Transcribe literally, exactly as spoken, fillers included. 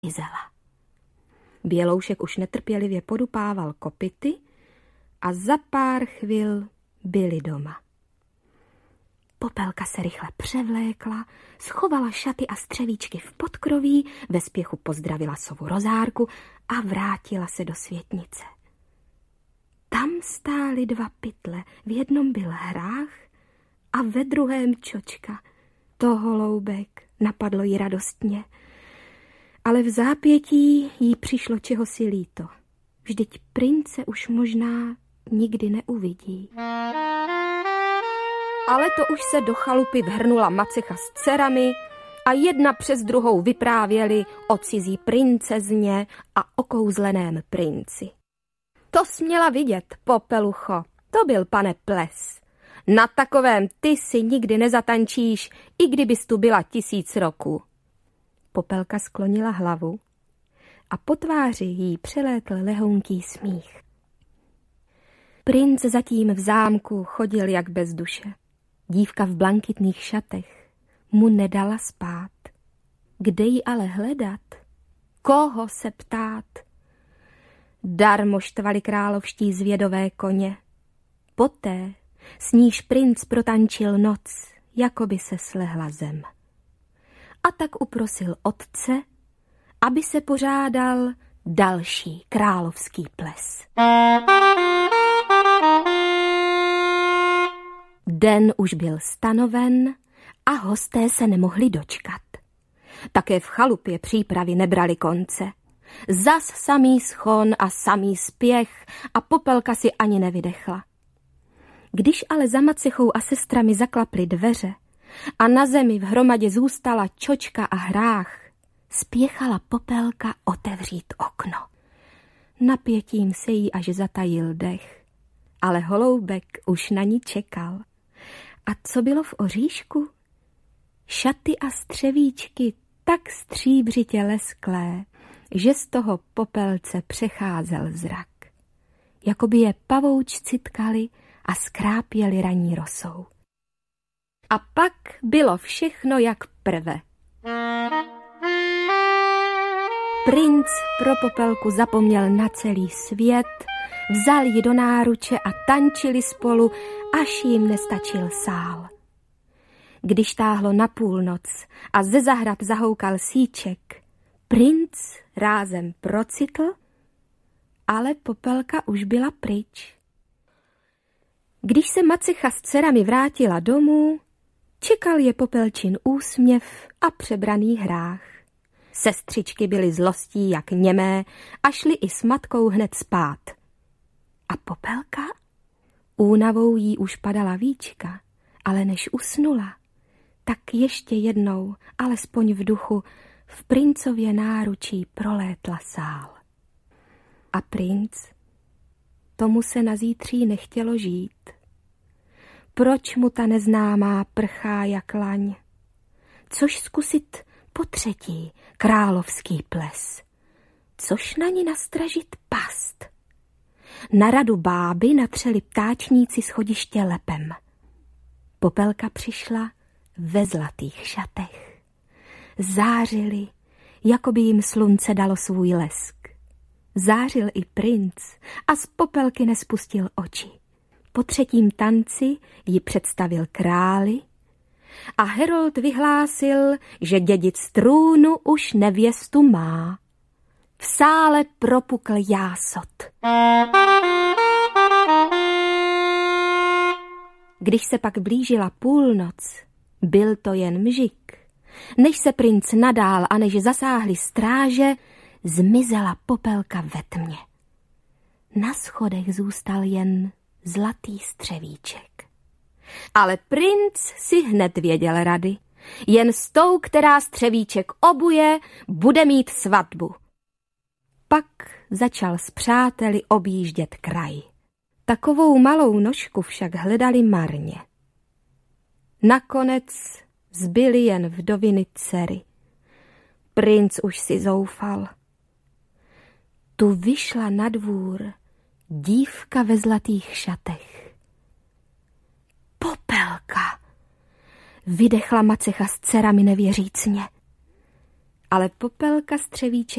zmizela. Běloušek už netrpělivě podupával kopyty a za pár chvil byli doma. Popelka se rychle převlékla, schovala šaty a střevíčky v podkroví, ve spěchu pozdravila sovu Rozárku a vrátila se do světnice. Tam stály dva pytle, v jednom byl hrách a ve druhém čočka. To holoubek, napadlo jí radostně. Ale v zápětí jí přišlo čehosi líto. Vždyť prince už možná nikdy neuvidí. Ale to už se do chalupy vhrnula macecha s dcerami a jedna přes druhou vyprávěli o cizí princezně a okouzleném princi. To směla vidět, Popelucho, to byl pane ples. Na takovém ty si nikdy nezatančíš, i kdybys tu byla tisíc roků. Popelka sklonila hlavu a po tváři jí přelétl lehounký smích. Princ zatím v zámku chodil jak bez duše. Dívka v blankitných šatech mu nedala spát. Kde ji ale hledat? Koho se ptát? Darmo štvali královští zvědové koně. Poté s níž princ protančil noc, jako by se slehla zem. A tak uprosil otce, aby se pořádal další královský ples. Den už byl stanoven a hosté se nemohli dočkat. Také v chalupě přípravy nebrali konce. Zas samý schon a samý spěch a Popelka si ani nevydechla. Když ale za macechou a sestrami zaklaply dveře a na zemi v hromadě zůstala čočka a hrách, spěchala Popelka otevřít okno. Napětím se jí až zatajil dech, ale holoubek už na ní čekal. A co bylo v oříšku? Šaty a střevíčky tak stříbřitě lesklé, že z toho Popelce přecházel zrak. Jakoby je pavoučci tkali a skrápěli ranní rosou. A pak bylo všechno jak prve. Princ pro Popelku zapomněl na celý svět, vzal ji do náruče a tančili spolu, až jim nestačil sál. Když táhlo na půlnoc a ze zahrad zahoukal síček, princ rázem procitl, ale Popelka už byla pryč. Když se macecha s dcerami vrátila domů, čekal je Popelčin úsměv a přebraný hrách. Sestřičky byly zlostí jak němé a šly i s matkou hned spát. A Popelka? Únavou jí už padala víčka, ale než usnula, tak ještě jednou, alespoň v duchu, v princově náručí prolétla sál. A princ, tomu se na zítří nechtělo žít. Proč mu ta neznámá prchá jak laň? Což zkusit po třetí královský ples? Což na ní nastražit past? Na radu báby natřeli ptáčníci schodiště lepem. Popelka přišla ve zlatých šatech. Zářili, jako by jim slunce dalo svůj lesk. Zářil i princ a z Popelky nespustil oči. Po třetím tanci ji představil králi a herold vyhlásil, že dědic trůnu už nevěstu má. V sále propukl jásot. Když se pak blížila půlnoc, byl to jen mžik. Než se princ nadál a než zasáhly stráže, zmizela Popelka ve tmě. Na schodech zůstal jen zlatý střevíček. Ale princ si hned věděl rady. Jen s tou, která střevíček obuje, bude mít svatbu. Pak začal s přáteli objíždět kraj. Takovou malou nožku však hledali marně. Nakonec zbyly jen vdoviny dcery. Princ už si zoufal. Tu vyšla na dvůr dívka ve zlatých šatech. Popelka, vydechla macecha s dcerami nevěřícně. ale Popelka Střevíček